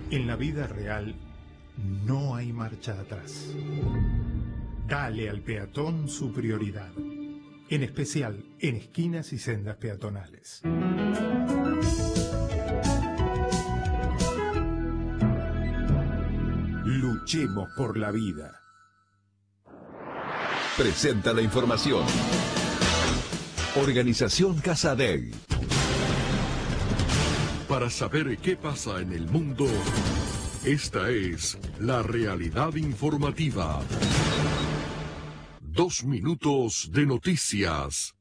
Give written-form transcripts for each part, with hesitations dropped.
En la vida real no hay marcha atrás. Dale al peatón su prioridad, en especial en esquinas y sendas peatonales. Luchemos por la vida. Presenta la información. Organización Casadei. Para saber qué pasa en el mundo, esta es la realidad informativa. 2 minutos de noticias.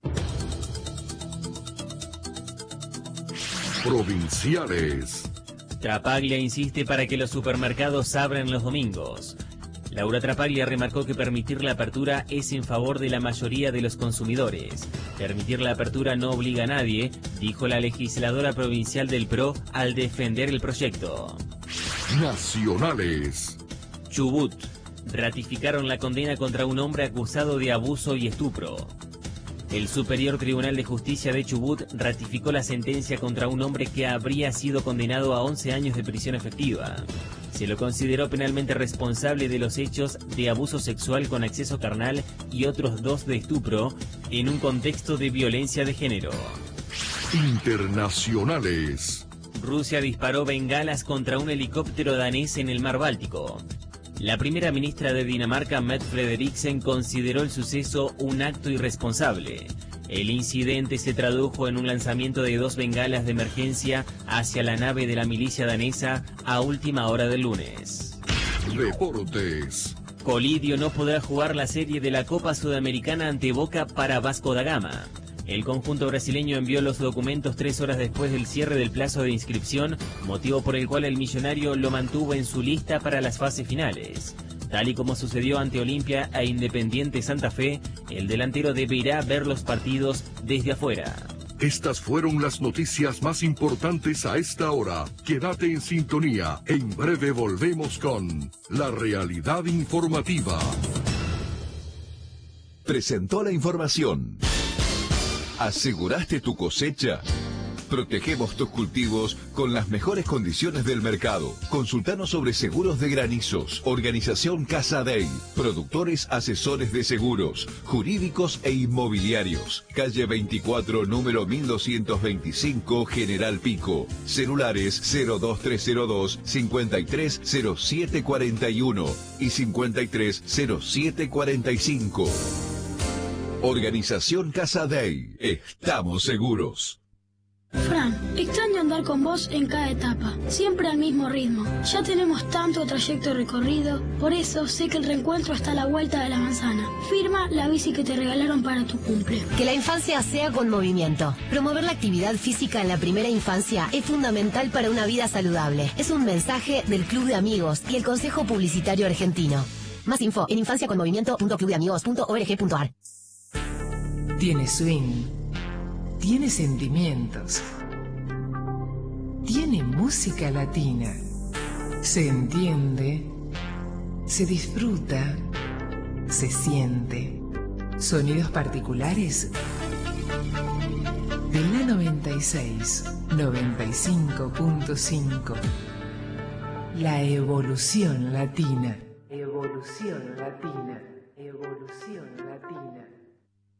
Provinciales. Trapaglia insiste para que los supermercados abran los domingos. Laura Trapaglia remarcó que permitir la apertura es en favor de la mayoría de los consumidores. Permitir la apertura no obliga a nadie, dijo la legisladora provincial del PRO al defender el proyecto. Nacionales. Chubut. Ratificaron la condena contra un hombre acusado de abuso y estupro. El Superior Tribunal de Justicia de Chubut ratificó la sentencia contra un hombre que habría sido condenado a 11 años de prisión efectiva. Se lo consideró penalmente responsable de los hechos de abuso sexual con acceso carnal y otros 2 de estupro en un contexto de violencia de género. Internacionales. Rusia disparó bengalas contra un helicóptero danés en el mar Báltico. La primera ministra de Dinamarca, Mette Frederiksen, consideró el suceso un acto irresponsable. El incidente se tradujo en un lanzamiento de 2 bengalas de emergencia hacia la nave de la milicia danesa a última hora del lunes. Deportes. Colidio no podrá jugar la serie de la Copa Sudamericana ante Boca para Vasco da Gama. El conjunto brasileño envió los documentos 3 horas después del cierre del plazo de inscripción, motivo por el cual el millonario lo mantuvo en su lista para las fases finales. Tal y como sucedió ante Olimpia e Independiente Santa Fe, el delantero deberá ver los partidos desde afuera. Estas fueron las noticias más importantes a esta hora. Quédate en sintonía. En breve volvemos con la realidad informativa. Presentó la información. ¿Aseguraste tu cosecha? Protegemos tus cultivos con las mejores condiciones del mercado. Consultanos sobre seguros de granizos. Organización Casadei. Productores asesores de seguros, jurídicos e inmobiliarios. Calle 24, número 1225, General Pico. Celulares 02302 530741 y 530745. Organización Casadei. Estamos seguros. Fran, extraño andar con vos en cada etapa, siempre al mismo ritmo. Ya tenemos tanto trayecto recorrido, por eso sé que el reencuentro está a la vuelta de la manzana. Firma la bici que te regalaron para tu cumple. Que la infancia sea con movimiento. Promover la actividad física en la primera infancia es fundamental para una vida saludable. Es un mensaje del Club de Amigos y el Consejo Publicitario Argentino. Más info en infanciaconmovimiento.clubdeamigos.org.ar. Tiene swing, tiene sentimientos, tiene música latina, se entiende, se disfruta, se siente. Sonidos particulares de la 96, 95.5. La evolución latina. Evolución latina. Evolución latina.